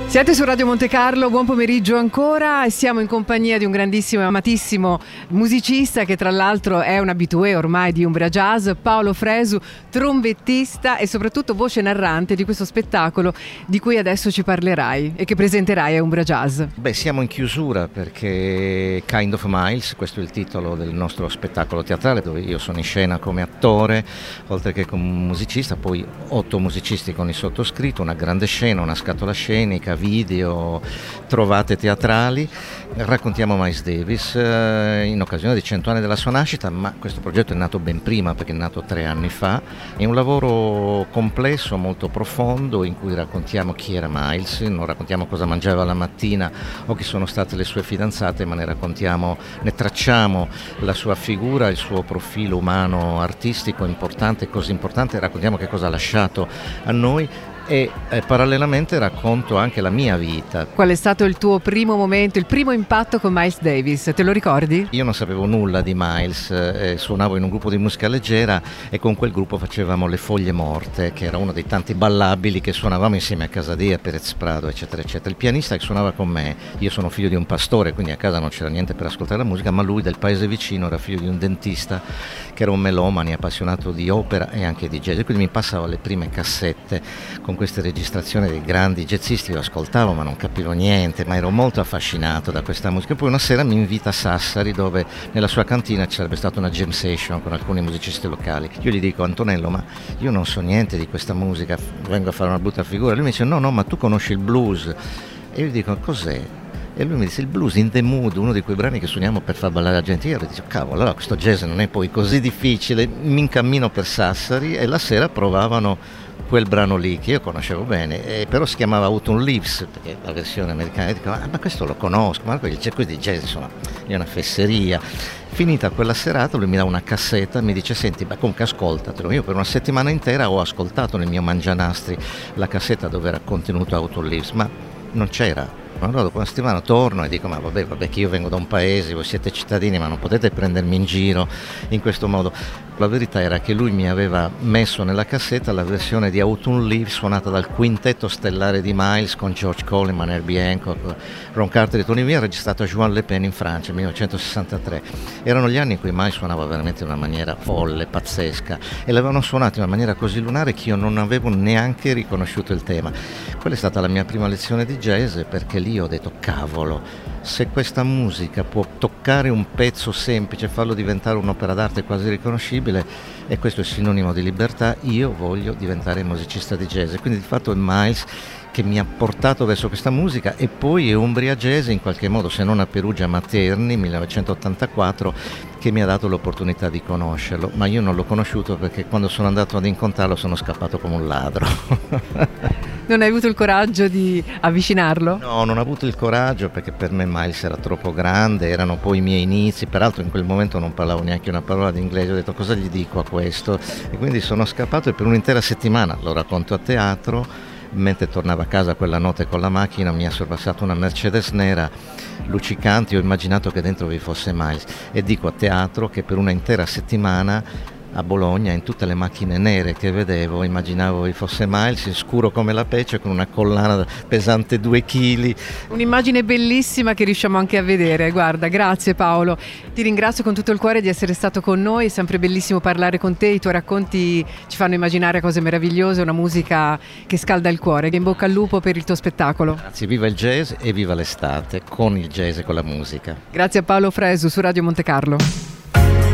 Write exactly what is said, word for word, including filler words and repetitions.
Siete su Radio Monte Carlo, buon pomeriggio ancora e siamo in compagnia di un grandissimo e amatissimo musicista che tra l'altro è un habitué ormai di Umbria Jazz, Paolo Fresu, trombettista e soprattutto voce narrante di questo spettacolo di cui adesso ci parlerai e che presenterai a Umbria Jazz. Beh, siamo in chiusura perché Kind of Miles, questo è il titolo del nostro spettacolo teatrale dove io sono in scena come attore, oltre che come musicista, poi otto musicisti con il sottoscritto, una grande scena, una scatola scenica, video, trovate teatrali. Raccontiamo Miles Davis eh, in occasione dei cento anni della sua nascita, ma questo progetto è nato ben prima perché è nato tre anni fa. È un lavoro complesso, molto profondo, in cui raccontiamo chi era Miles, non raccontiamo cosa mangiava la mattina o chi sono state le sue fidanzate, ma ne raccontiamo, ne tracciamo la sua figura, il suo profilo umano artistico importante, così importante, raccontiamo che cosa ha lasciato a noi. E eh, parallelamente racconto anche la mia vita. Qual è stato il tuo primo momento, il primo impatto con Miles Davis? Te lo ricordi? Io non sapevo nulla di Miles, eh, suonavo in un gruppo di musica leggera e con quel gruppo facevamo Le Foglie Morte, che era uno dei tanti ballabili che suonavamo insieme a Casadei, a Perez Prado, eccetera, eccetera. Il pianista che suonava con me, io sono figlio di un pastore, quindi a casa non c'era niente per ascoltare la musica, ma lui del paese vicino era figlio di un dentista che era un melomane, appassionato di opera e anche di jazz, e quindi mi passava le prime cassette con queste registrazioni dei grandi jazzisti. Io ascoltavo ma non capivo niente, ma ero molto affascinato da questa musica. Poi una sera mi invita a Sassari, dove nella sua cantina ci sarebbe stata una jam session con alcuni musicisti locali. Io gli dico: Antonello, ma io non so niente di questa musica, vengo a fare una brutta figura. Lui mi dice: no no, ma tu conosci il blues. E io gli dico: cos'è? E lui mi dice: il blues, In the Mood, uno di quei brani che suoniamo per far ballare la gente. Io gli dico: cavolo, allora questo jazz non è poi così difficile. Mi incammino per Sassari e la sera provavano quel brano lì che io conoscevo bene, eh, però si chiamava Autumn Leaves, perché la versione americana. E dico: ah, ma questo lo conosco, ma il circuito di jazz, insomma, è una fesseria. Finita quella serata lui mi dà una cassetta e mi dice: senti, beh, comunque ascoltatelo. Io per una settimana intera ho ascoltato nel mio mangianastri la cassetta dove era contenuto Autumn Leaves, ma non c'era. Allora dopo una settimana torno e dico: ma vabbè, vabbè che io vengo da un paese, voi siete cittadini, ma non potete prendermi in giro in questo modo. La verità era che lui mi aveva messo nella cassetta la versione di Autumn Leaves suonata dal quintetto stellare di Miles con George Coleman, Herbie Hancock, Ron Carter e Tony Villa, registrato a Juan Le Pen in Francia nel millenovecentosessantatré. Erano gli anni in cui Miles suonava veramente in una maniera folle, pazzesca, e l'avevano suonato in una maniera così lunare che io non avevo neanche riconosciuto il tema. Quella è stata la mia prima lezione di jazz, perché lì ho detto: cavolo, se questa musica può toccare un pezzo semplice e farlo diventare un'opera d'arte quasi riconoscibile, e questo è sinonimo di libertà, io voglio diventare musicista di jazz. Quindi di fatto è Miles che mi ha portato verso questa musica, e poi è Umbria Jazz in qualche modo, se non a Perugia Materni millenovecentottantaquattro, che mi ha dato l'opportunità di conoscerlo. Ma io non l'ho conosciuto perché quando sono andato ad incontrarlo sono scappato come un ladro. Non hai avuto il coraggio di avvicinarlo? No, non ho avuto il coraggio perché per me Miles era troppo grande, erano poi i miei inizi, peraltro in quel momento non parlavo neanche una parola di inglese, ho detto: cosa gli dico a questo? E quindi sono scappato, e per un'intera settimana, lo racconto a teatro, mentre tornavo a casa quella notte con la macchina mi ha sorpassato una Mercedes nera luccicante, ho immaginato che dentro vi fosse Miles, e dico a teatro che per una intera settimana a Bologna, in tutte le macchine nere che vedevo, immaginavo vi fosse Miles, scuro come la pece, con una collana pesante due chili. Un'immagine bellissima che riusciamo anche a vedere. Guarda, grazie Paolo, ti ringrazio con tutto il cuore di essere stato con noi, è sempre bellissimo parlare con te, i tuoi racconti ci fanno immaginare cose meravigliose, una musica che scalda il cuore. In bocca al lupo per il tuo spettacolo. Grazie, viva il jazz e viva l'estate con il jazz e con la musica. Grazie a Paolo Fresu su Radio Monte Carlo.